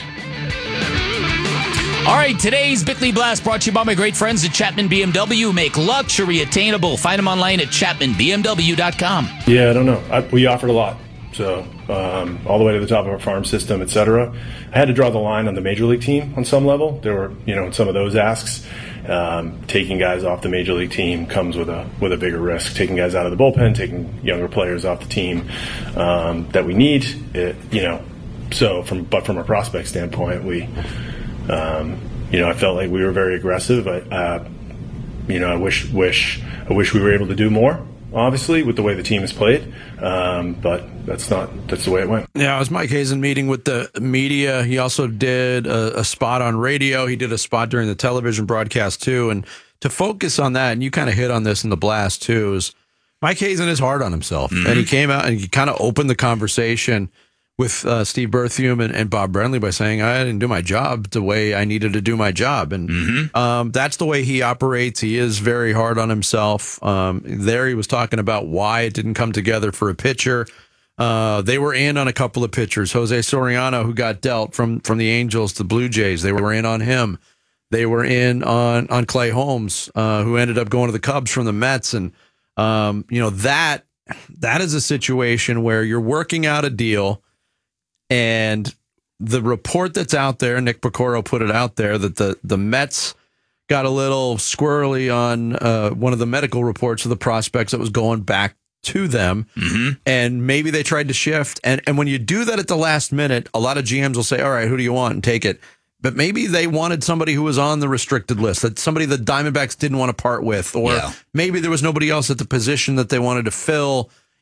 S10: All right, today's Bickley Blast brought to you by my great friends at Chapman BMW. Make luxury attainable. Find them online at chapmanbmw.com.
S9: Yeah, I don't know. We offered a lot. So all the way to the top of our farm system, et cetera. I had to draw the line on the major league team on some level. There were, some of those asks. Taking guys off the major league team comes with a bigger risk. Taking guys out of the bullpen, taking younger players off the team that we need. So from a prospect standpoint, we, I felt like we were very aggressive. I wish we were able to do more, obviously, with the way the team has played. But that's the way it went.
S17: Yeah, it was Mike Hazen meeting with the media. He also did a spot on radio. He did a spot during the television broadcast too. And to focus on that, and you kind of hit on this in the blast too, is Mike Hazen is hard on himself. Mm-hmm. And he came out and he kind of opened the conversation with Steve Berthiaume and Bob Brenly by saying, I didn't do my job the way I needed to do my job. And that's the way he operates. He is very hard on himself. There he was talking about why it didn't come together for a pitcher. They were in on a couple of pitchers. Jose Soriano, who got dealt from the Angels to Blue Jays. They were in on him. They were in on Clay Holmes, who ended up going to the Cubs from the Mets. And, that is a situation where you're working out a deal. And the report that's out there, Nick Pecoro put it out there, that the Mets got a little squirrely on one of the medical reports of the prospects that was going back to them. Mm-hmm. And maybe they tried to shift. And when you do that at the last minute, a lot of GMs will say, all right, who do you want? And take it. But maybe they wanted somebody who was on the restricted list, that somebody the Diamondbacks didn't want to part with, or maybe there was nobody else at the position that they wanted to fill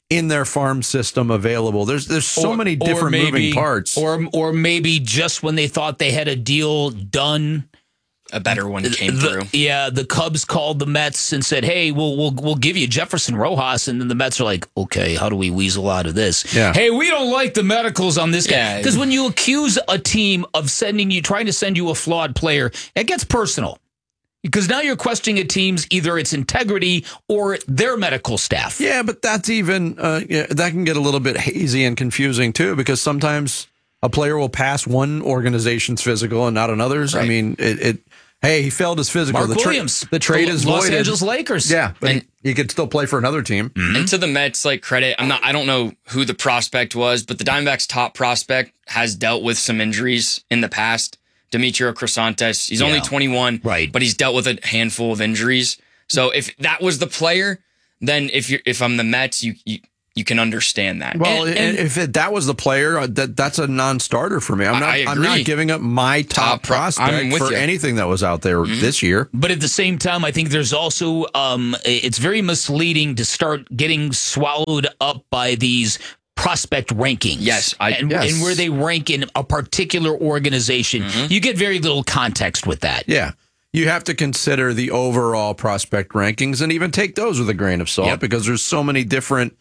S17: in their farm system available. There's so many different moving parts.
S10: Or maybe just when they thought they had a deal done,
S7: a better one came through.
S10: Yeah, the Cubs called the Mets and said, "Hey, we'll give you Jefferson Rojas," and then the Mets are like, "Okay, how do we weasel out of this?"
S17: Yeah.
S10: Hey, we don't like the medicals on this guy, because when you accuse a team of trying to send you a flawed player, it gets personal. Because now you're questioning a team's either its integrity or their medical staff.
S17: Yeah, but that's even that can get a little bit hazy and confusing too, because sometimes a player will pass one organization's physical and not another's. Right. I mean, hey, he failed his physical.
S10: Mark Williams,
S17: the trade is
S10: Los
S17: voided.
S10: Angeles Lakers.
S17: Yeah, but he could still play for another team.
S7: Mm-hmm. And to the Mets, like, credit, I don't know who the prospect was, but the Diamondbacks' top prospect has dealt with some injuries in the past. Demetrio Crisantes, he's only 21, right? But he's dealt with a handful of injuries. So if that was the player, then if I'm the Mets, you can understand that.
S17: Well, and if that was the player, that's a non-starter for me. I'm not giving up my top prospect for anything that was out there this year.
S10: But at the same time, I think there's also it's very misleading to start getting swallowed up by these prospect rankings.
S7: Yes,
S10: and where they rank in a particular organization. You get very little context with that.
S17: Yeah. You have to consider the overall prospect rankings and even take those with a grain of salt because there's so many different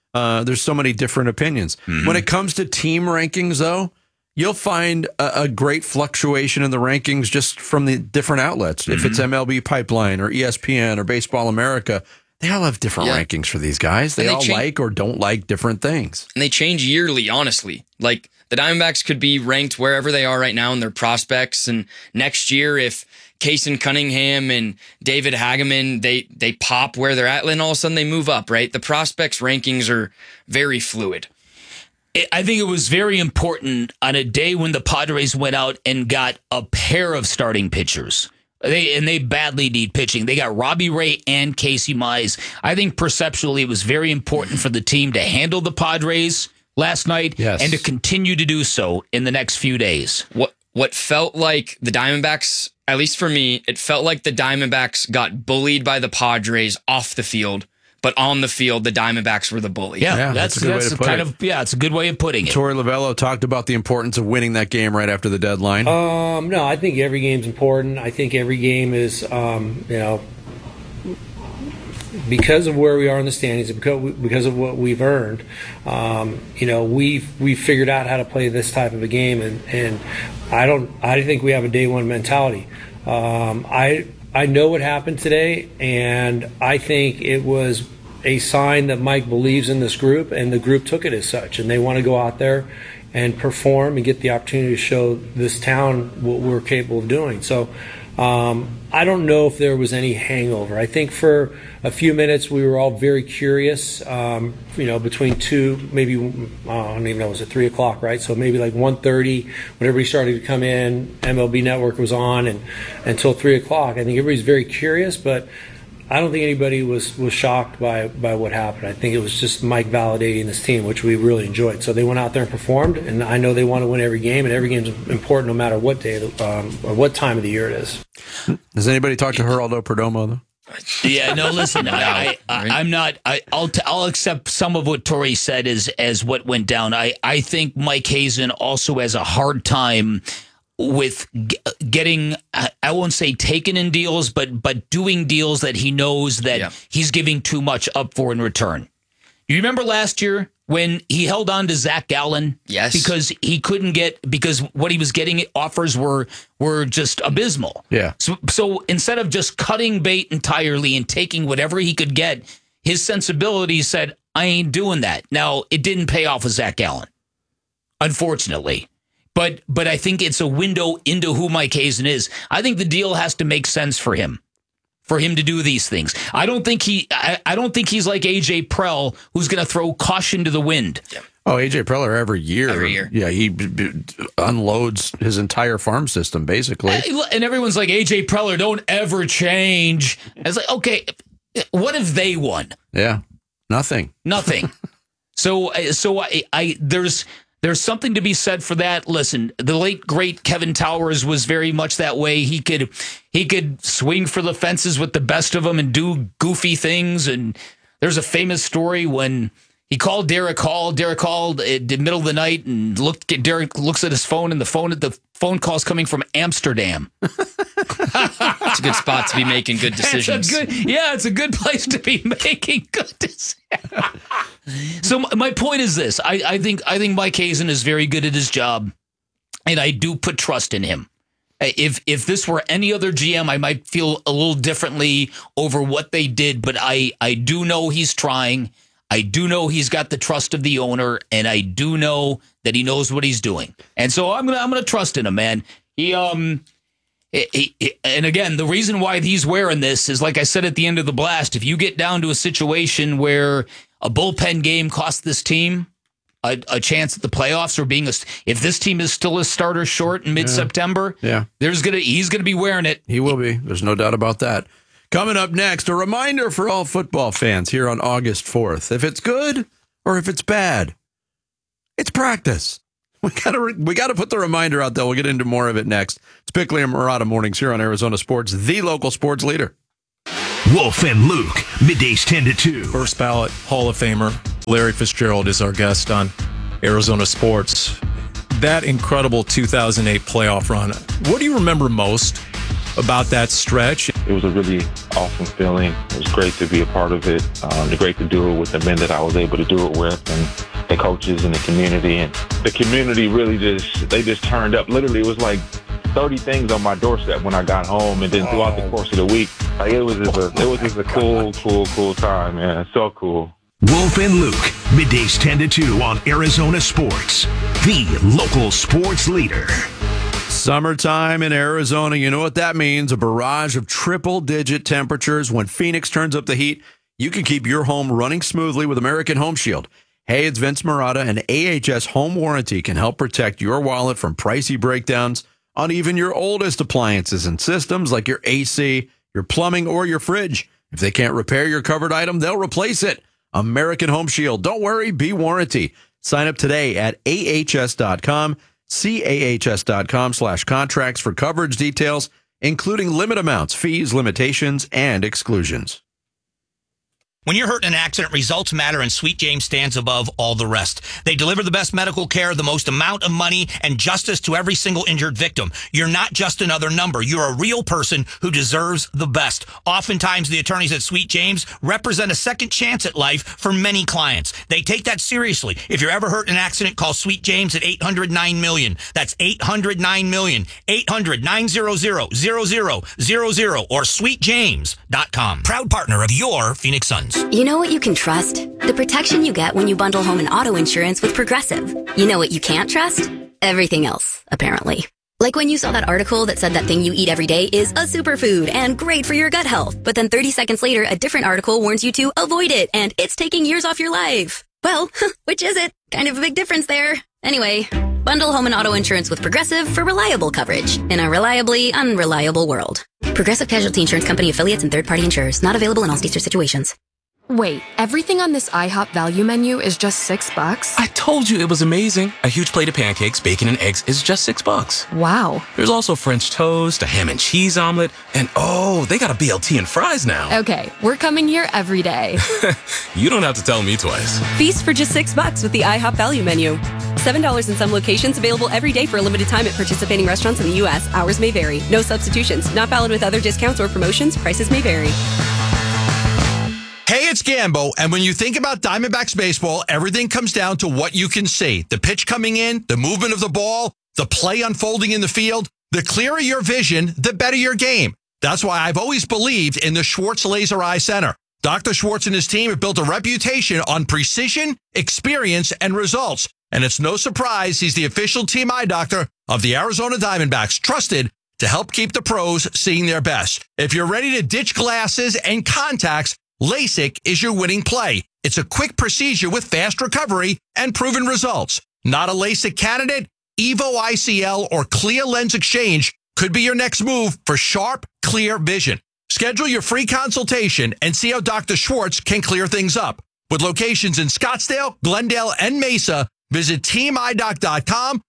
S17: opinions. When it comes to team rankings, though, you'll find a great fluctuation in the rankings just from the different outlets. If it's MLB Pipeline or ESPN or Baseball America, they all have different rankings for these guys. They all like or don't like different things.
S7: And they change yearly, honestly. Like, the Diamondbacks could be ranked wherever they are right now in their prospects. And next year, if Kason Cunningham and David Hageman, they pop where they're at, and all of a sudden they move up, right? The prospects rankings are very fluid.
S10: I think it was very important on a day when the Padres went out and got a pair of starting pitchers. They badly need pitching. They got Robbie Ray and Casey Mize. I think perceptually it was very important for the team to handle the Padres last night and to continue to do so in the next few days.
S7: What felt like the Diamondbacks, at least for me, it felt like the Diamondbacks got bullied by the Padres off the field, but on the field, the Diamondbacks were the bully.
S10: Yeah, that's it's a good way of putting it.
S17: Torey Lovullo talked about the importance of winning that game right after the deadline.
S11: No, I think every game's important. I think every game is, because of where we are in the standings, because of what we've earned, we've figured out how to play this type of a game, and I think we have a day one mentality. I know what happened today, and I think it was a sign that Mike believes in this group, and the group took it as such, and they want to go out there and perform and get the opportunity to show this town what we're capable of doing. So I don't know if there was any hangover. I think for a few minutes we were all very curious, between 2, maybe, I don't even know, was it 3 o'clock, right? So maybe like 1:30 when everybody started to come in, MLB Network was on, and until 3 o'clock. I think everybody's very curious, but I don't think anybody was shocked by what happened. I think it was just Mike validating this team, which we really enjoyed. So they went out there and performed, and I know they want to win every game, and every game's important no matter what day or what time of the year it is.
S17: Does anybody talk to Geraldo Perdomo, though?
S10: Yeah, no, listen, I'm not. I'll accept some of what Torey said as what went down. I think Mike Hazen also has a hard time with getting, I won't say taken in deals, but doing deals that he knows that he's giving too much up for in return. You remember last year when he held on to Zach Gallen?
S7: Yes.
S10: Because he couldn't because what he was getting offers were just abysmal.
S17: Yeah.
S10: So instead of just cutting bait entirely and taking whatever he could get, his sensibilities said, I ain't doing that. Now, it didn't pay off with Zach Gallen, unfortunately. But I think it's a window into who Mike Hazen is. I think the deal has to make sense for him to do these things. I don't think he's like AJ Prell, who's going to throw caution to the wind.
S7: Yeah.
S17: Oh, AJ Preller every year. Yeah, he unloads his entire farm system, basically.
S10: And everyone's like, AJ Preller, don't ever change. It's like, okay, what if they won?
S17: Yeah, nothing.
S10: So there's something to be said for that. Listen, the late great Kevin Towers was very much that way. He could swing for the fences with the best of them and do goofy things. And there's a famous story when He called Derek Hall. Derek called in the middle of the night and Derek looks at his phone, and the phone call's coming from Amsterdam.
S7: It's a good spot to be making good decisions.
S10: It's a good place to be making good decisions. So my point is this: I think Mike Hazen is very good at his job, and I do put trust in him. If this were any other GM, I might feel a little differently over what they did, but I do know he's trying. I do know he's got the trust of the owner, and I do know that he knows what he's doing. And so I'm gonna trust in him, man. And again, the reason why he's wearing this is, like I said at the end of the blast, if you get down to a situation where a bullpen game costs this team a chance at the playoffs, or if this team is still a starter short in mid-September, he's gonna be wearing it.
S17: He will be. There's no doubt about that. Coming up next, a reminder for all football fans here on August 4th. If it's good or if it's bad, it's practice. We gotta put the reminder out there. We'll get into more of it next. It's Bickley and Marotta Mornings here on Arizona Sports, the local sports leader.
S16: Wolf and Luke, middays 10 to 2.
S12: First ballot Hall of Famer Larry Fitzgerald is our guest on Arizona Sports. That incredible 2008 playoff run, what do you remember most about that stretch?
S14: It was a really awesome feeling. It was great to be a part of it. Great to do it with the men that I was able to do it with, and the coaches and the community. And the community really just turned up. Literally, it was like 30 things on my doorstep when I got home, and then throughout the course of the week, it was just a cool time, man. So cool.
S16: Wolf and Luke, middays 10 to 2 on Arizona Sports, the local sports leader.
S17: Summertime in Arizona, you know what that means. A barrage of triple-digit temperatures. When Phoenix turns up the heat, you can keep your home running smoothly with American Home Shield. Hey, it's Vince Marotta, and AHS Home Warranty can help protect your wallet from pricey breakdowns on even your oldest appliances and systems like your AC, your plumbing, or your fridge. If they can't repair your covered item, they'll replace it. American Home Shield. Don't worry, be warranty. Sign up today at ahs.com. CAHS.com/contracts for coverage details, including limit amounts, fees, limitations, and exclusions.
S15: When you're hurt in an accident, results matter, and Sweet James stands above all the rest. They deliver the best medical care, the most amount of money, and justice to every single injured victim. You're not just another number. You're a real person who deserves the best. Oftentimes, the attorneys at Sweet James represent a second chance at life for many clients. They take that seriously. If you're ever hurt in an accident, call Sweet James at 800-9-MILLION. That's 800-9-MILLION. 800-900-0000 or sweetjames.com. Proud partner of your Phoenix Suns.
S19: You know what you can trust? The protection you get when you bundle home and auto insurance with Progressive. You know what you can't trust? Everything else, apparently. Like when you saw that article that said that thing you eat every day is a superfood and great for your gut health. But then 30 seconds later, a different article warns you to avoid it and it's taking years off your life. Well, which is it? Kind of a big difference there. Anyway, bundle home and auto insurance with Progressive for reliable coverage in a reliably unreliable world. Progressive Casualty Insurance Company affiliates and third-party insurers. Not available in all states or situations.
S21: Wait, everything on this IHOP value menu is just $6?
S22: I told you it was amazing. A huge plate of pancakes, bacon, and eggs is just $6.
S21: Wow.
S22: There's also French toast, a ham and cheese omelet, and they got a BLT and fries now.
S21: Okay, we're coming here every day.
S22: You don't have to tell me twice.
S23: Feast for just $6 with the IHOP value menu. $7 in some locations, available every day for a limited time at participating restaurants in the U.S. Hours may vary. No substitutions. Not valid with other discounts or promotions. Prices may vary.
S28: Hey, it's Gambo, and when you think about Diamondbacks baseball, everything comes down to what you can see. The pitch coming in, the movement of the ball, the play unfolding in the field. The clearer your vision, the better your game. That's why I've always believed in the Schwartz Laser Eye Center. Dr. Schwartz and his team have built a reputation on precision, experience, and results. And it's no surprise he's the official team eye doctor of the Arizona Diamondbacks, trusted to help keep the pros seeing their best. If you're ready to ditch glasses and contacts, LASIK is your winning play. It's a quick procedure with fast recovery and proven results. Not a LASIK candidate? Evo ICL or Clear Lens Exchange could be your next move for sharp, clear vision. Schedule your free consultation and see how Dr. Schwartz can clear things up. With locations in Scottsdale, Glendale, and Mesa, visit teamidoc.com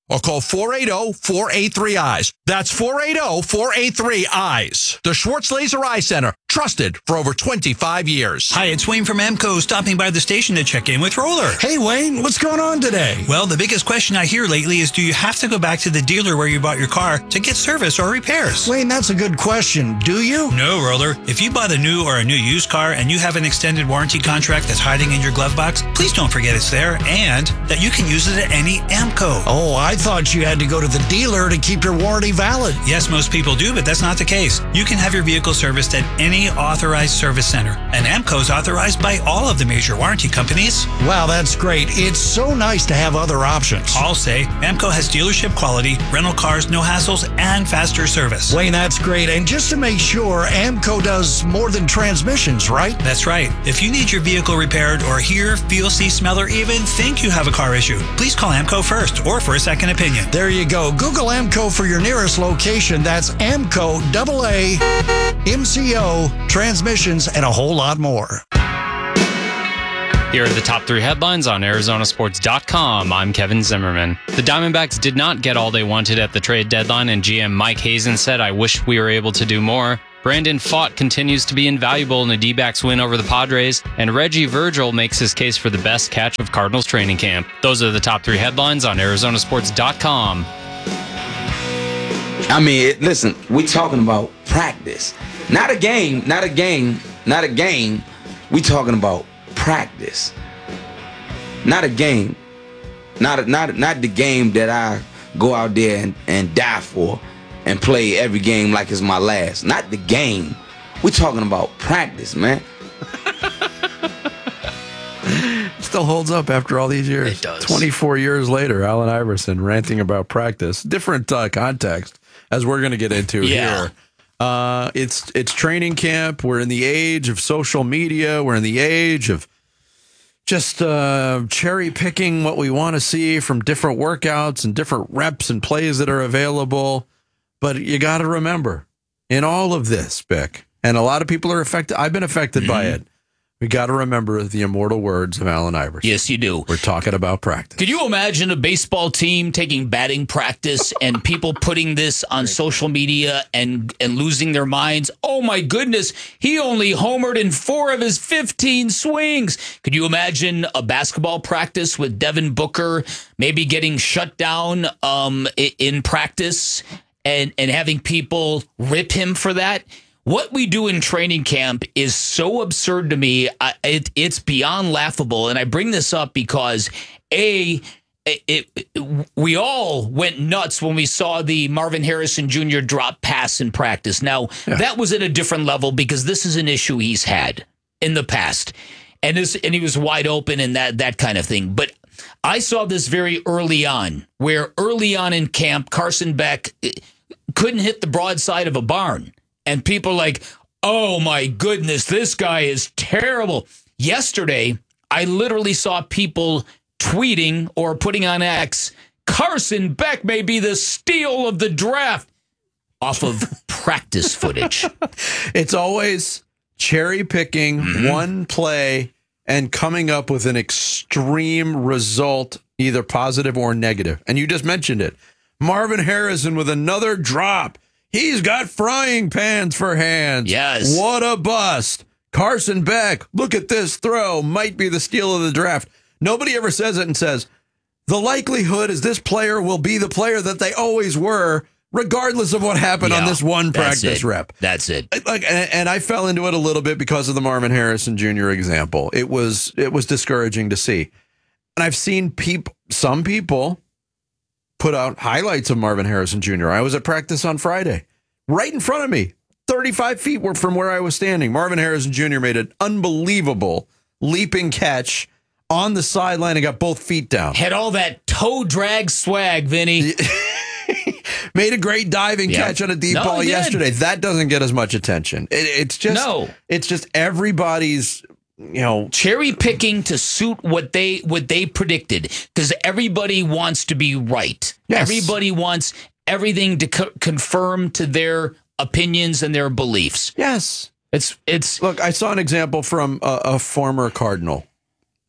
S28: or call 480-483-EYES. That's 480-483-EYES. The Schwartz Laser Eye Center, trusted for over 25 years.
S2: Hi, it's Wayne from AMCO, stopping by the station to check in with Roller.
S28: Hey, Wayne, what's going on today?
S2: Well, the biggest question I hear lately is, do you have to go back to the dealer where you bought your car to get service or repairs?
S28: Wayne, that's a good question. Do you?
S2: No, Roller. If you bought a new or a new used car and you have an extended warranty contract that's hiding in your glove box, please don't forget it's there and that you can use it at any AMCO.
S28: Oh, I thought you had to go to the dealer to keep your warranty valid.
S2: Yes, most people do, but that's not the case. You can have your vehicle serviced at any authorized service center. And AMCO is authorized by all of the major warranty companies.
S28: Wow, that's great. It's so nice to have other options.
S2: I'll say AMCO has dealership quality, rental cars, no hassles, and faster service.
S28: Wayne, that's great. And just to make sure, AMCO does more than transmissions, right?
S2: That's right. If you need your vehicle repaired or hear, feel, see, smell, or even think you have a car issue, please call AMCO first or for a second opinion.
S28: There you go. Google AMCO for your nearest location. That's AMCO, AA, MCO, transmissions, and a whole lot more.
S3: Here are the top 3 headlines on ArizonaSports.com. I'm Kevin Zimmerman. The Diamondbacks did not get all they wanted at the trade deadline, and GM Mike Hazen said, "I wish we were able to do more." Brandon Pfaadt continues to be invaluable in the D-backs win over the Padres, and Reggie Virgil makes his case for the best catch of Cardinals training camp. Those are the top 3 headlines on ArizonaSports.com.
S13: I mean, listen, we're talking about practice. Not a game. We talking about practice. Not a game. Not the game that I go out there and die for and play every game like it's my last. Not the game. We're talking about practice, man.
S17: Still holds up after all these years.
S13: It does.
S17: 24 years later, Allen Iverson ranting about practice. Different context, as we're going to get into here. It's training camp. We're in the age of social media. We're in the age of just cherry picking what we want to see from different workouts and different reps and plays that are available. But you got to remember, in all of this, Bick, and a lot of people are affected. I've been affected by it. We got to remember the immortal words of Allen Iverson.
S10: Yes, you do.
S17: We're talking about practice.
S10: Could you imagine a baseball team taking batting practice and people putting this on social media and losing their minds? Oh, my goodness. He only homered in 4 of his 15 swings. Could you imagine a basketball practice with Devin Booker maybe getting shut down in practice and having people rip him for that? What we do in training camp is so absurd to me. It's beyond laughable. And I bring this up because, we all went nuts when we saw the Marvin Harrison Jr. drop pass in practice. Now, that was at a different level because this is an issue he's had in the past. And he was wide open and that kind of thing. But I saw this very early on, where early on in camp, Carson Beck couldn't hit the broadside of a barn. And people are like, oh, my goodness, this guy is terrible. Yesterday, I literally saw people tweeting or putting on X, Carson Beck may be the steal of the draft, off of practice footage.
S17: It's always cherry picking one play and coming up with an extreme result, either positive or negative. And you just mentioned it. Marvin Harrison with another drop. He's got frying pans for hands.
S10: Yes.
S17: What a bust. Carson Beck, look at this throw. Might be the steal of the draft. Nobody ever says it and says, the likelihood is this player will be the player that they always were, regardless of what happened on this one practice rep.
S10: That's it.
S17: And I fell into it a little bit because of the Marvin Harrison Jr. example. It was discouraging to see. And I've seen some people put out highlights of Marvin Harrison Jr. I was at practice on Friday. Right in front of me, 35 feet from where I was standing, Marvin Harrison Jr. made an unbelievable leaping catch on the sideline and got both feet down.
S10: Had all that toe drag swag, Vinny.
S17: Made a great diving catch on a deep ball yesterday. That doesn't get as much attention. It's just everybody's,
S10: cherry picking to suit what they predicted, because everybody wants to be right. Yes. Everybody wants everything to confirm to their opinions and their beliefs.
S17: Yes.
S10: It's
S17: look, I saw an example from a former Cardinal.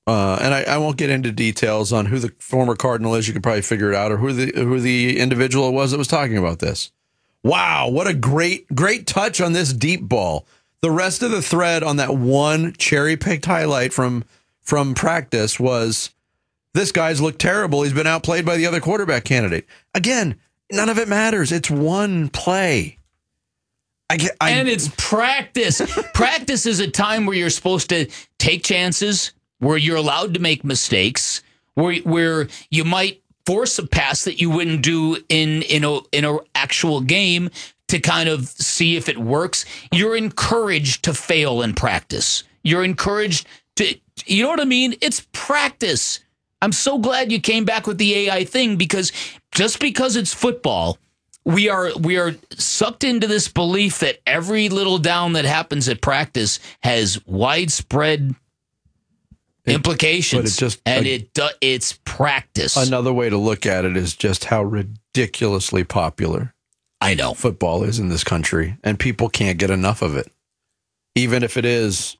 S17: and I won't get into details on who the former Cardinal is. You can probably figure it out, or who the individual was that was talking about this. Wow, what a great touch on this deep ball. The rest of the thread on that one cherry-picked highlight from practice was, this guy's looked terrible. He's been outplayed by the other quarterback candidate. Again, none of it matters. It's one play.
S10: And it's practice. Practice is a time where you're supposed to take chances, where you're allowed to make mistakes, where you might force a pass that you wouldn't do in a actual game to kind of see if it works. You're encouraged to fail in practice. You're encouraged to, you know what I mean? It's practice. I'm so glad you came back with the AI thing, because just because it's football, we are sucked into this belief that every little down that happens at practice has widespread implications.
S17: But
S10: it's practice.
S17: Another way to look at it is just how ridiculously popular
S10: I know
S17: football is in this country, and people can't get enough of it. Even if it's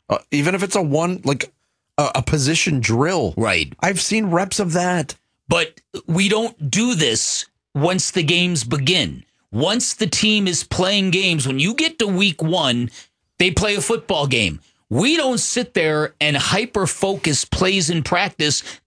S17: a position drill.
S10: Right.
S17: I've seen reps of that.
S10: But we don't do this once the games begin. Once the team is playing games, when you get to week 1, they play a football game. We don't sit there and hyper-focus plays in practice